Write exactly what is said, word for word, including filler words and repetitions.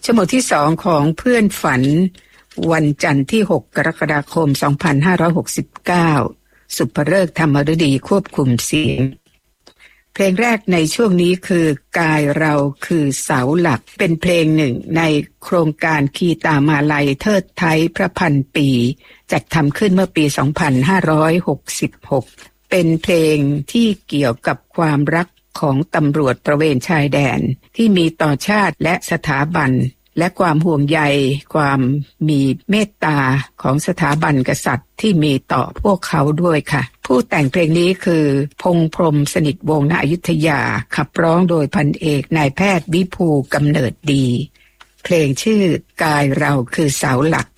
ชั่วโมงที่สองของเพื่อนฝันวันจันทร์ที่หกกรกฎาคมสองพันห้าร้อยหกสิบเก้าสุภฤกษ์ธรรมฤดีควบคุมเสียงเพลงแรกในช่วงนี้คือกายเราคือเสาหลักเป็นเพลงหนึ่งในโครงการคีตามาลัยเทิดไทยพระพันปีจัดทำขึ้นเมื่อปีสองพันห้าร้อยหกสิบหกเป็นเพลงที่เกี่ยวกับความรักของตำรวจตระเวนชายแดนที่มีต่อชาติและสถาบันและความห่วงใยความมีเมตตาของสถาบันกษัตริย์ที่มีต่อพวกเขาด้วยค่ะผู้แต่งเพลงนี้คือพงษ์พรหมสนิทวงศ์ณอยุธยาขับร้องโดยพันเอกนายแพทย์วิภูกำเนิดดีเพลงชื่อกายเราคือเสาหลัก